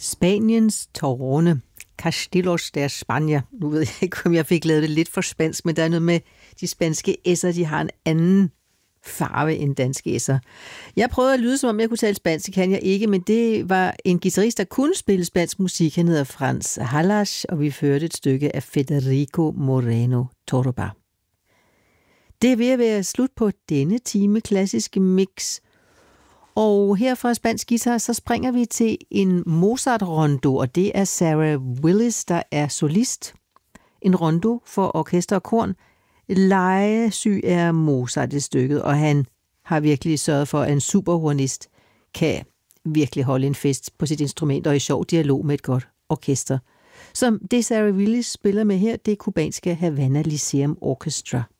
Spaniens tårne, Castillos de España. Nu ved jeg ikke, om jeg fik lavet det lidt for spansk, men der er noget med de spanske s'er, de har en anden farve end danske s'er. Jeg prøvede at lyde, som om jeg kunne tale spansk, det kan jeg ikke, men det var en guitarist, der kunne spille spansk musik. Han hedder Franz Hallas, og vi førte et stykke af Federico Moreno Torroba. Det er ved at være slut på denne time klassiske mix. Og her fra Spansk Guitar, så springer vi til en Mozart-rondo, og det er Sarah Willis, der er solist. En rondo for orkester og korn. Lejesyg er Mozart i stykket, og han har virkelig sørget for, at en superhornist kan virkelig holde en fest på sit instrument og i sjov dialog med et godt orkester. Som det Sarah Willis spiller med her, det kubanske Havana Lyceum Orchestra.